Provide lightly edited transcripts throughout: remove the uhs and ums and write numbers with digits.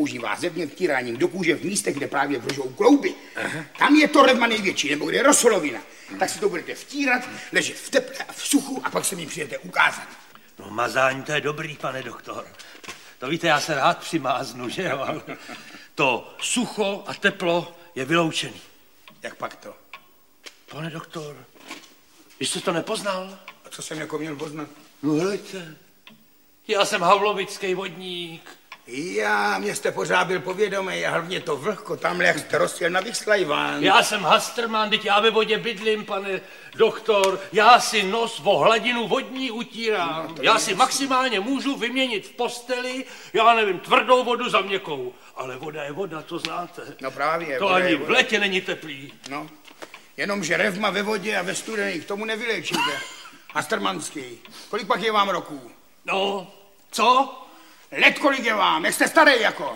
používá zevně vtíráním do kůže v místech, kde právě vržou klouby. Tam je to revma největší, nebo kde je rosolovina. Tak si to budete vtírat, ležet v teple a v suchu a pak se mi přijete ukázat. No mazání, to je dobrý, pane doktor. To víte, já se rád přimáznu, že jo? Ale to sucho a teplo je vyloučený. Jak pak to? Pane doktor, vy jste to nepoznal? A co jsem jako měl poznat? No hleďte, já jsem havlovický vodník. Mě jste pořád byl povědomý a hlavně to vlhko, tamhle jak jste rozjel na Vyslajván. Já jsem Hastrman, teď já ve vodě bydlím, pane doktor. Já si nos o hladinu vodní utírám. No, já si maximálně můžu vyměnit v posteli, já nevím, tvrdou vodu za měkkou. Ale voda je voda, to znáte. No právě. To ani v létě není teplý. No, jenomže revma ve vodě a ve studených, k tomu nevyléčíte. Hastrmanský, kolik pak je vám roků? No, co? Let kolik je vám, jak jste starý jako?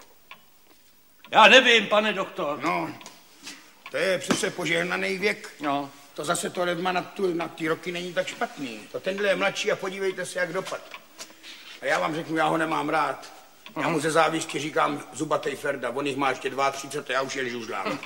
Já nevím, pane doktor. No, to je přece požehnaný věk. No. To zase to revma na ty roky není tak špatný. To tenhle je mladší a podívejte se, jak dopad. A já vám řeknu, já ho nemám rád. Já mu ze závisti říkám zubatej Ferda, on jich má ještě 32, já už je žužlám.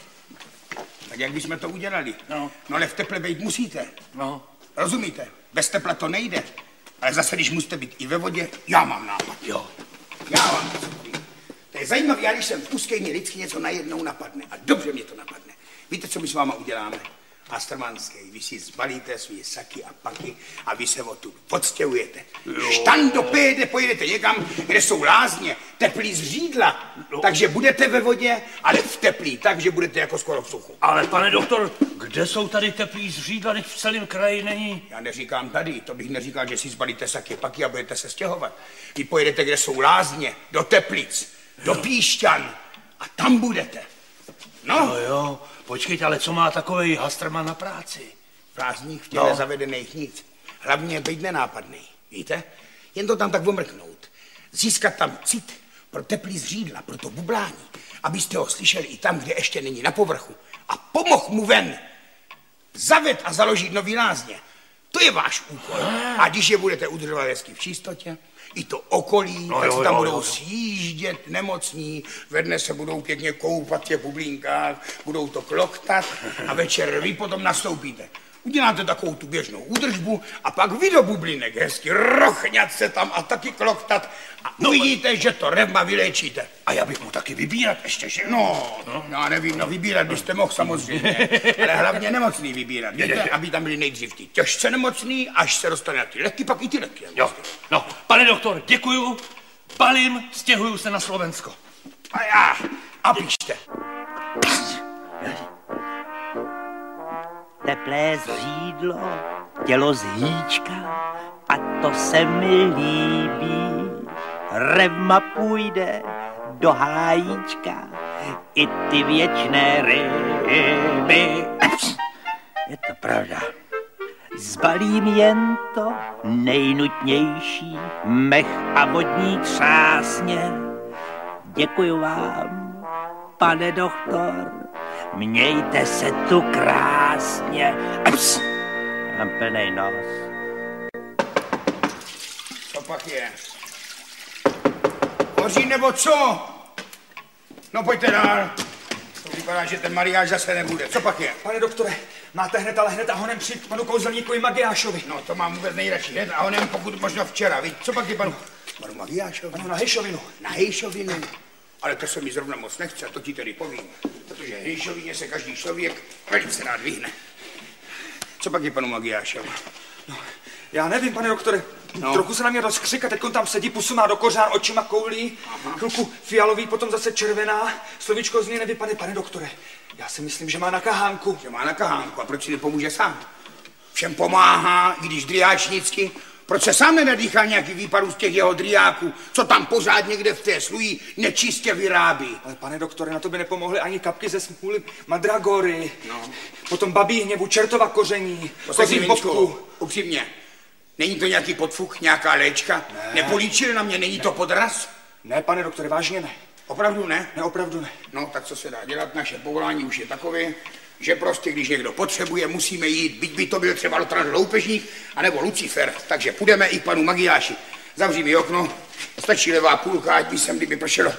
Tak jak bychom to udělali? No ale v teple být musíte. No. Rozumíte? Bez tepla to nejde. Ale zase, když musíte být i ve vodě, já mám nápad. Jo. Já vám to řeknu. To je zajímavé, já když jsem v úzké, mě vždycky něco najednou napadne. A dobře mě to napadne. Víte, co my s váma uděláme? Hastrmanský, vy si zbalíte svý saky a paky a vy se odtud odstěhujete. Štando pojedete někam, kde jsou lázně, teplý zřídla, takže budete ve vodě, ale v teplý, takže budete jako skoro v suchu. Ale pane doktor, kde jsou tady teplý zřídla, když v celém kraji není? Já neříkám tady, to bych neříkal, že si zbalíte saky, paky a budete se stěhovat. Vy pojedete, kde jsou lázně, do Teplic, do Píšťan a tam budete. No. Jo. Počkejte, ale co má takovej Hastrman na práci? Prázdných v těle zavedených nic. Hlavně být nenápadný, víte? Jen to tam tak omrknout. Získat tam cit pro teplý zřídla, pro to bublání, abyste ho slyšeli i tam, kde ještě není na povrchu. A pomohl mu ven. Zaved a založit nový lázně. To je váš úkol. A když je budete udržovat hezky v čistotě, i to okolí, tak se tam budou sjíždět nemocní, ve dne se budou pěkně koupat v těch bublinkách, budou to kloktat a večer vy potom nastoupíte. Uděláte takovou tu běžnou údržbu a pak vy do bublinek hezky rochňat se tam a taky kloktat a uvidíte, že to revma vyléčíte. A já bych mu taky vybírat ještě, že? No, já nevím, vybírat byste mohl samozřejmě, ale hlavně nemocný vybírat, víte, aby tam byli nejdřív ti těžce nemocný, až se dostane na ty leky, pak i ty leky. Jo, no, pane doktor, děkuju, balím, stěhuju se na Slovensko. A píšte. Teplé zřídlo, tělo z hýčka, a to se mi líbí. Revma půjde do hájíčka, i ty věčné ryby. Je to pravda. Zbalím jen to nejnutnější, mech a vodní třásně. Děkuju vám, pane doktor. Mějte se tu krásně. Mám plnej nos. Co pak je? Hoří nebo co? No pojďte dál. To vypadá, že ten mariáš zase nebude. Co pak je? Pane doktore, máte hned a honem přijít k panu kouzelníkovi Magiášovi. No to mám vůbec nejradši. Hned a honem, pokud možno včera. Víš, co pak je panu Magiášovi? Ano, na Hejšovinu. Na Hejšovinu? Ale to se mi zrovna moc nechce, to ti tedy povím. Protože Hejšovině se každý člověk velice rád vyhne. Co pak je panu Magiášovi? No, já nevím, pane doktore. Trochu se na mě rozkřika, teď tam sedí, pusu má do kořán, očima koulí, chvilku fialový, potom zase červená, slovíčko z něj nevypadne, pane doktore. Já si myslím, že má na kahánku. Že má na kahánku, a proč si nepomůže sám? Všem pomáhá, i když driáčnicky. Proč se sám nenadýchá nějaký výparů z těch jeho driáků, co tam pořád někde v té sluji nečistě vyrábí? Ale pane doktore, na to by nepomohly ani kapky ze smůly mandragory, potom babí hněvu, čertova koření, kozí bobku. Upřímně, není to nějaký podfuch, nějaká léčka? Ne. Nepolíčili na mě, není to podraz? Ne, pane doktore, vážně ne. Opravdu ne? Ne, opravdu ne. No, tak co se dá dělat, naše povolání už je takové, že prostě, když někdo potřebuje, musíme jít, byť by to byl třeba Lotran Loupežník, anebo Lucifer, takže půjdeme i k panu Magiáši. Zavří mi okno, stačí levá půlka, ať by sem kdyby pršelo.